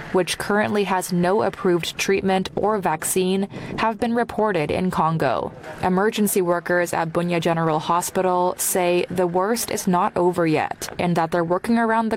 which currently has no approved treatment or vaccine, have been reported in Congo. Emergency workers at Bunia General Hospital say the worst is not over yet and that they're working around the